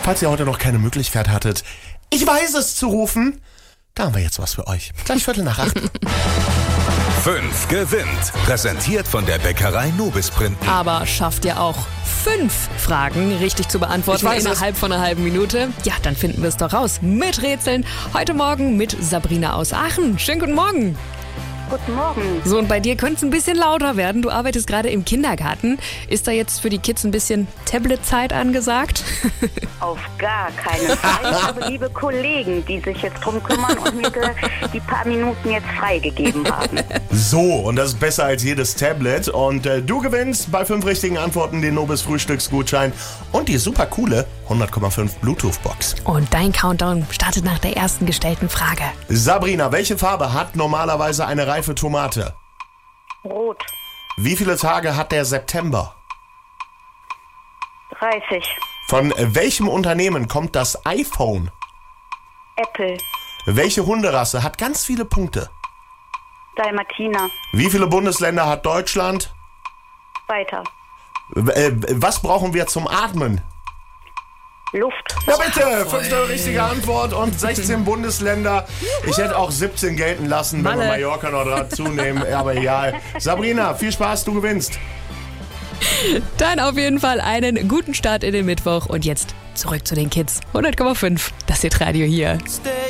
Falls ihr heute noch keine Möglichkeit hattet, ich weiß es zu rufen, da haben wir jetzt was für euch. Gleich 7:45. 5 gewinnt. Präsentiert von der Bäckerei Nobis Printen. Aber schafft ihr auch 5 Fragen richtig zu beantworten innerhalb von einer halben Minute? Ja, dann finden wir es doch raus mit Rätseln. Heute Morgen mit Sabrina aus Aachen. Schönen guten Morgen. Guten Morgen. So, und bei dir könnte es ein bisschen lauter werden. Du arbeitest gerade im Kindergarten. Ist da jetzt für die Kids ein bisschen Tablet-Zeit angesagt? Auf gar keinen Fall. Ich habe liebe Kollegen, die sich jetzt drum kümmern und mir die paar Minuten jetzt freigegeben haben. So, und das ist besser als jedes Tablet. Und du gewinnst bei 5 richtigen Antworten den Nobis Frühstücksgutschein und die super coole 100,5 Bluetooth-Box. Und dein Countdown startet nach der ersten gestellten Frage. Sabrina, welche Farbe hat normalerweise eine reife Tomate? Rot. Wie viele Tage hat der September? 30. Von welchem Unternehmen kommt das iPhone? Apple. Welche Hunderasse hat ganz viele Punkte? Dalmatiner. Wie viele Bundesländer hat Deutschland? Weiter. Was brauchen wir zum Atmen? Luft. Ja bitte, 5. richtige Antwort und 16 Bundesländer. Ich hätte auch 17 gelten lassen, wenn wir Mallorca noch dazu nehmen, aber egal. Sabrina, viel Spaß, du gewinnst. Dann auf jeden Fall einen guten Start in den Mittwoch und jetzt zurück zu den Kids. 100,5, das Hitradio hier.